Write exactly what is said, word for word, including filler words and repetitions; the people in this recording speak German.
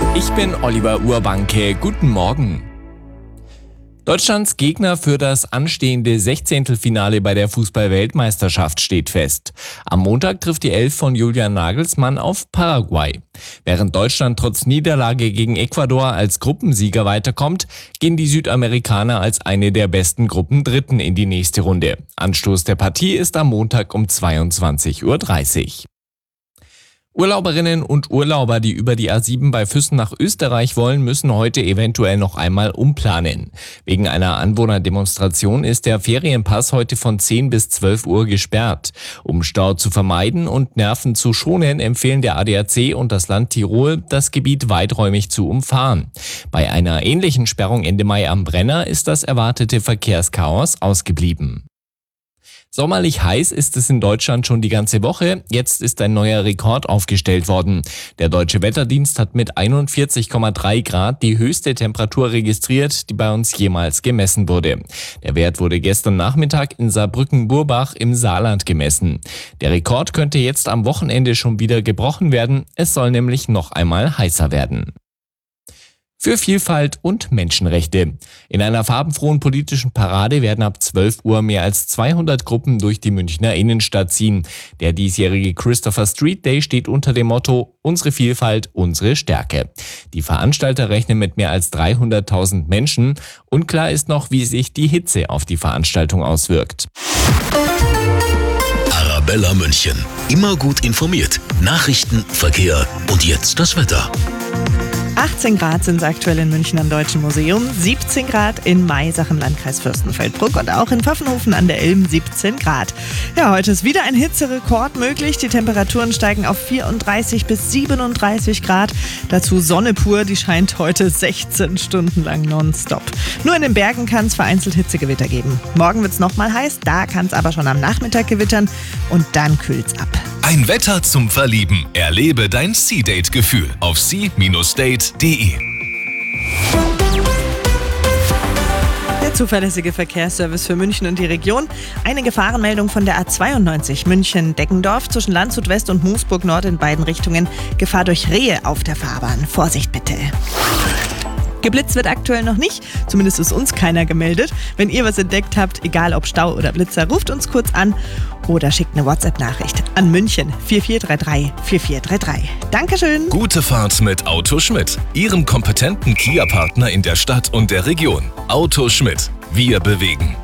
Ich bin Oliver Urbanke. Guten Morgen. Deutschlands Gegner für das anstehende Sechzehntelfinale bei der Fußball-Weltmeisterschaft steht fest. Am Montag trifft die Elf von Julian Nagelsmann auf Paraguay. Während Deutschland trotz Niederlage gegen Ecuador als Gruppensieger weiterkommt, gehen die Südamerikaner als eine der besten Gruppendritten in die nächste Runde. Anstoß der Partie ist am Montag um zweiundzwanzig Uhr dreißig. Urlauberinnen und Urlauber, die über die A sieben bei Füssen nach Österreich wollen, müssen heute eventuell noch einmal umplanen. Wegen einer Anwohnerdemonstration ist der Ferienpass heute von zehn bis zwölf Uhr gesperrt. Um Stau zu vermeiden und Nerven zu schonen, empfehlen der A D A C und das Land Tirol, das Gebiet weiträumig zu umfahren. Bei einer ähnlichen Sperrung Ende Mai am Brenner ist das erwartete Verkehrschaos ausgeblieben. Sommerlich heiß ist es in Deutschland schon die ganze Woche. Jetzt ist ein neuer Rekord aufgestellt worden. Der Deutsche Wetterdienst hat mit einundvierzig Komma drei Grad die höchste Temperatur registriert, die bei uns jemals gemessen wurde. Der Wert wurde gestern Nachmittag in Saarbrücken-Burbach im Saarland gemessen. Der Rekord könnte jetzt am Wochenende schon wieder gebrochen werden. Es soll nämlich noch einmal heißer werden. Für Vielfalt und Menschenrechte. In einer farbenfrohen politischen Parade werden ab zwölf Uhr mehr als zweihundert Gruppen durch die Münchner Innenstadt ziehen. Der diesjährige Christopher Street Day steht unter dem Motto Unsere Vielfalt, unsere Stärke. Die Veranstalter rechnen mit mehr als dreihunderttausend Menschen. Unklar ist noch, wie sich die Hitze auf die Veranstaltung auswirkt. Arabella München. Immer gut informiert. Nachrichten, Verkehr und jetzt das Wetter. achtzehn Grad sind es aktuell in München am Deutschen Museum, siebzehn Grad in Maisach im Landkreis Fürstenfeldbruck und auch in Pfaffenhofen an der Ilm siebzehn Grad. Ja, heute ist wieder ein Hitzerekord möglich. Die Temperaturen steigen auf vierunddreißig bis siebenunddreißig Grad. Dazu Sonne pur, die scheint heute sechzehn Stunden lang nonstop. Nur in den Bergen kann es vereinzelt Hitzegewitter geben. Morgen wird es nochmal heiß, da kann es aber schon am Nachmittag gewittern und dann kühlt es ab. Ein Wetter zum Verlieben. Erlebe dein Sea-Date-Gefühl auf sea Bindestrich date punkt de. Der zuverlässige Verkehrsservice für München und die Region. Eine Gefahrenmeldung von der A zweiundneunzig München-Deggendorf zwischen Landshut West und Moosburg Nord in beiden Richtungen. Gefahr durch Rehe auf der Fahrbahn. Vorsicht bitte. Geblitzt wird aktuell noch nicht, zumindest ist uns keiner gemeldet. Wenn ihr was entdeckt habt, egal ob Stau oder Blitzer, ruft uns kurz an oder schickt eine WhatsApp-Nachricht an München vier vier drei drei vier vier drei drei. Dankeschön. Gute Fahrt mit Auto Schmidt, Ihrem kompetenten Kia-Partner in der Stadt und der Region. Auto Schmidt. Wir bewegen.